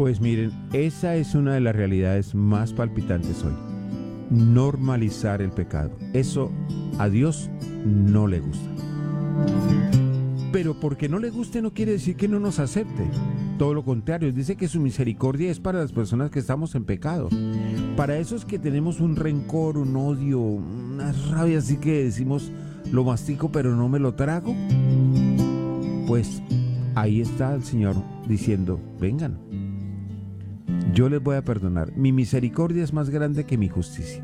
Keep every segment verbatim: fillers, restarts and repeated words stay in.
Pues miren, esa es una de las realidades más palpitantes hoy. Normalizar el pecado. Eso a Dios no le gusta. Pero porque no le guste no quiere decir que no nos acepte. Todo lo contrario, dice que su misericordia es para las personas que estamos en pecado. Para esos que tenemos un rencor, un odio, una rabia, así que decimos, lo mastico pero no me lo trago. Pues ahí está el Señor diciendo, vengan, yo les voy a perdonar. Mi misericordia es más grande que mi justicia.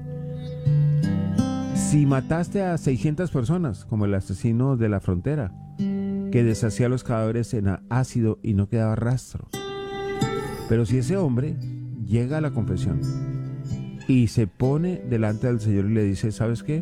Si mataste a seiscientas personas, como el asesino de la frontera, que deshacía los cadáveres en ácido y no quedaba rastro. Pero si ese hombre llega a la confesión y se pone delante del Señor y le dice, ¿sabes qué?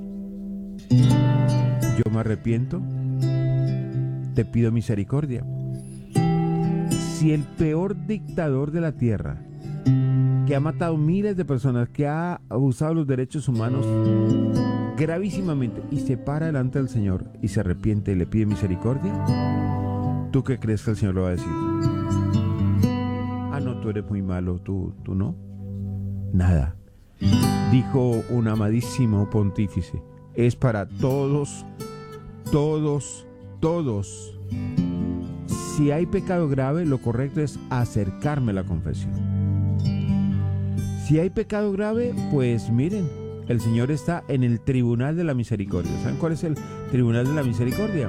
Yo me arrepiento, te pido misericordia. Si el peor dictador de la tierra, que ha matado miles de personas, que ha abusado de los derechos humanos gravísimamente y se para delante del Señor y se arrepiente y le pide misericordia, ¿tú qué crees que el Señor le va a decir? Ah, no, tú eres muy malo, tú, tú no. Nada. Dijo un amadísimo pontífice, es para todos, todos, todos. Si hay pecado grave, lo correcto es acercarme a la confesión. Si hay pecado grave, pues miren, el Señor está en el tribunal de la misericordia. ¿Saben cuál es el tribunal de la misericordia?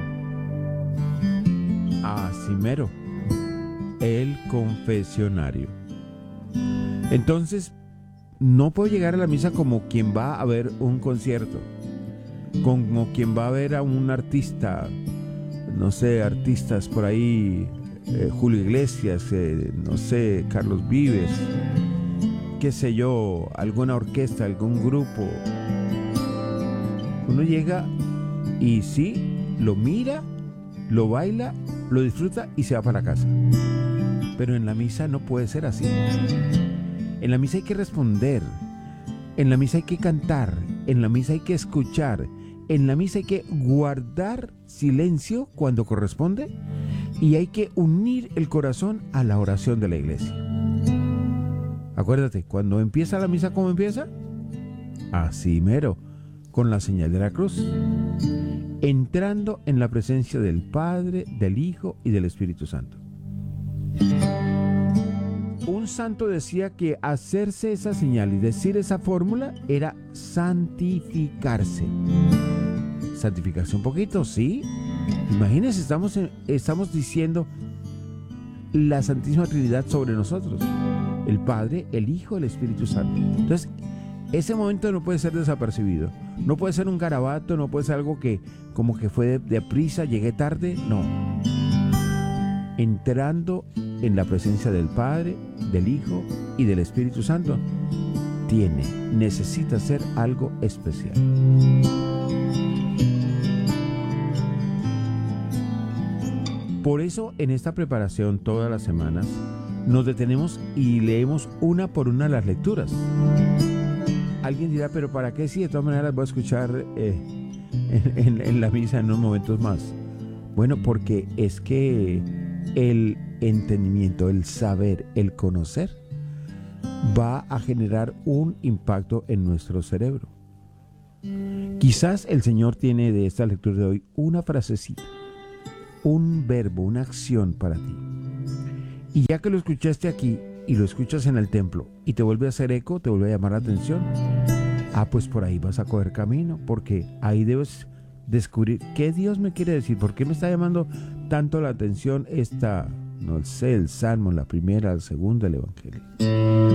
Así mero, el confesionario. Entonces, no puedo llegar a la misa como quien va a ver un concierto, como quien va a ver a un artista, no sé, artistas por ahí, eh, Julio Iglesias, eh, no sé, Carlos Vives, qué sé yo, alguna orquesta, algún grupo. Uno llega y sí, lo mira, lo baila, lo disfruta y se va para casa. Pero en la misa no puede ser así. En la misa hay que responder, en la misa hay que cantar, en la misa hay que escuchar, en la misa hay que guardar silencio cuando corresponde y hay que unir el corazón a la oración de la iglesia. Acuérdate, cuando empieza la misa, ¿cómo empieza? Así mero, con la señal de la cruz. Entrando en la presencia del Padre, del Hijo y del Espíritu Santo. Un santo decía que hacerse esa señal y decir esa fórmula era santificarse. Santificarse un poquito, ¿sí? Imagínense, estamos, en, estamos diciendo la Santísima Trinidad sobre nosotros. El Padre, el Hijo, el Espíritu Santo. Entonces, ese momento no puede ser desapercibido. No puede ser un garabato, no puede ser algo que como que fue de, de prisa, llegué tarde. No. Entrando en la presencia del Padre, del Hijo y del Espíritu Santo, tiene, necesita ser algo especial. Por eso, en esta preparación todas las semanas, nos detenemos y leemos una por una las lecturas. Alguien dirá, pero ¿para qué? Si de todas maneras las voy a escuchar eh, en, en, en la misa en unos momentos más. Bueno, porque es que el entendimiento, el saber, el conocer va a generar un impacto en nuestro cerebro. Quizás el Señor tiene de esta lectura de hoy una frasecita, un verbo, una acción para ti. Y ya que lo escuchaste aquí y lo escuchas en el templo y te vuelve a hacer eco, te vuelve a llamar la atención, ah, pues por ahí vas a coger camino, porque ahí debes descubrir qué Dios me quiere decir, por qué me está llamando tanto la atención esta, no sé, el Salmo, la primera, la segunda, el Evangelio.